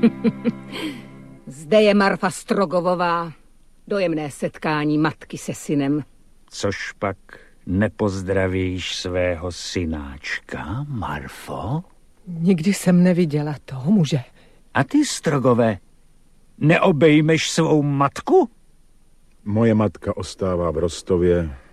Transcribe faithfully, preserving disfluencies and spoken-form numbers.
Zde je Marfa Strogovová. Dojemné setkání matky se synem. Což pak nepozdravíš svého synáčka, Marfo? Nikdy jsem neviděla toho muže. A ty, Strogové, neobejmeš svou matku? Moje matka ostává v Rostově